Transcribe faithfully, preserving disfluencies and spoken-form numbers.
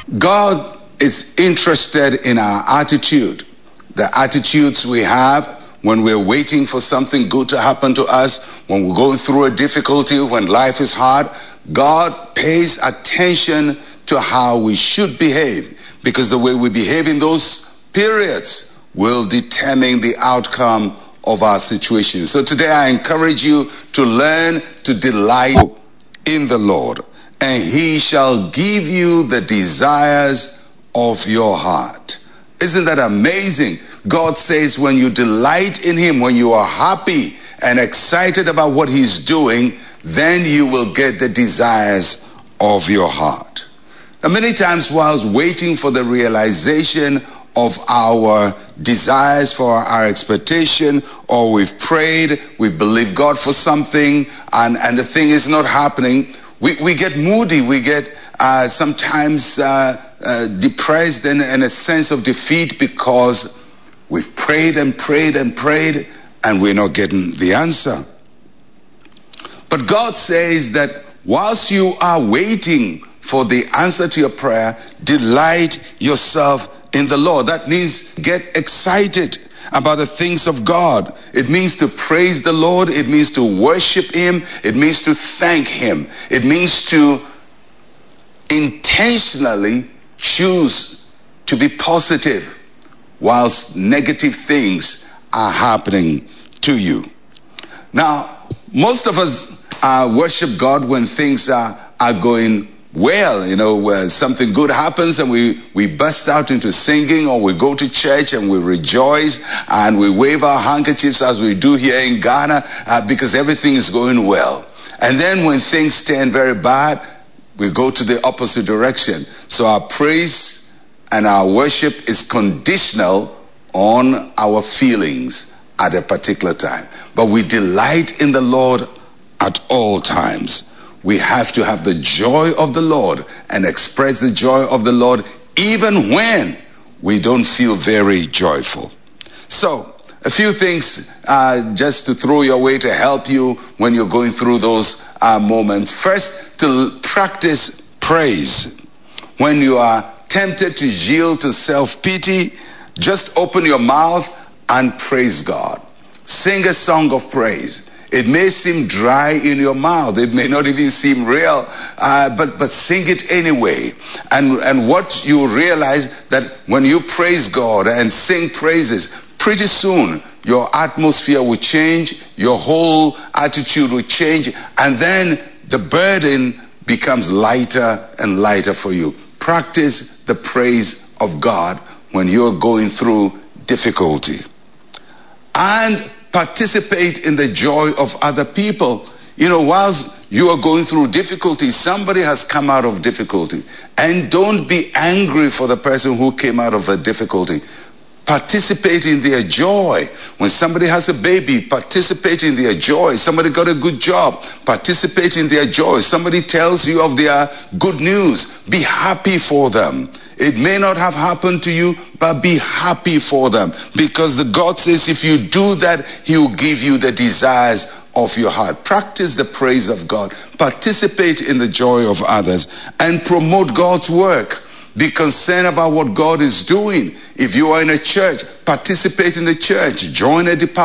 God is interested in our attitude, the attitudes we have when we're waiting for something good to happen to us, when we're going through a difficulty, when life is hard. God pays attention to how we should behave, because the way we behave in those periods will determine the outcome of our situation. So today I encourage you to learn to delight in the Lord, and he shall give you the desires of your heart. Isn't that amazing? God says when you delight in him, when you are happy and excited about what he's doing, then you will get the desires of your heart. Now, many times whilst waiting for the realization of our desires, for our expectation, or we've prayed, we believe God for something, and, and the thing is not happening, we, we get moody, we get uh, sometimes uh, uh, depressed and, and a sense of defeat because we've prayed and prayed and prayed and we're not getting the answer. But God says that whilst you are waiting for the answer to your prayer, delight yourself in the Lord. That means get excited about the things of God. It means to praise the Lord. It means to worship him. It means to thank him. It means to intentionally choose to be positive whilst negative things are happening to you. Now, most of us uh, worship God when things are, are going well, you know, where something good happens and we, we burst out into singing, or we go to church and we rejoice and we wave our handkerchiefs as we do here in Ghana uh, because everything is going well. And then when things turn very bad, we go to the opposite direction. So our praise and our worship is conditional on our feelings at a particular time. But we delight in the Lord at all times. We have to have the joy of the Lord and express the joy of the Lord even when we don't feel very joyful. So, a few things uh, just to throw your way to help you when you're going through those uh, moments. First, to practice praise. When you are tempted to yield to self-pity, just open your mouth and praise God. Sing a song of praise. It may seem dry in your mouth. It may not even seem real, uh, but but sing it anyway. And and what you realize that when you praise God and sing praises, pretty soon your atmosphere will change, your whole attitude will change, and then the burden becomes lighter and lighter for you. Practice the praise of God when you're going through difficulty. And participate in the joy of other people. You know, whilst you are going through difficulty, somebody has come out of difficulty. And don't be angry for the person who came out of a difficulty. Participate in their joy. When somebody has a baby, participate in their joy. Somebody got a good job, participate in their joy. Somebody tells you of their good news, be happy for them. It may not have happened to you, but be happy for them, because the God says if you do that, he will give you the desires of your heart. Practice the praise of God. Participate in the joy of others and promote God's work. Be concerned about what God is doing. If you are in a church, participate in the church. Join a department.